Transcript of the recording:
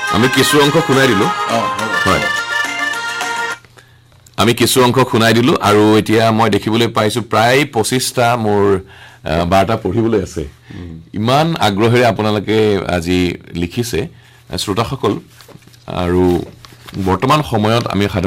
আমি কিছু অংশ শুনাই দিলো হয় আমি কিছু অংশ শুনাই দিলো আৰু এতিয়া মই দেখিবলৈ পাইছো প্ৰায় 25টা মোৰ বাৰ্তা পঢ়িবলৈ আছে ইমান আগ্ৰহেৰে আপোনালোকে আজি লিখিছে শ্ৰোতাসকল আৰু বৰ্তমান সময়ত আমি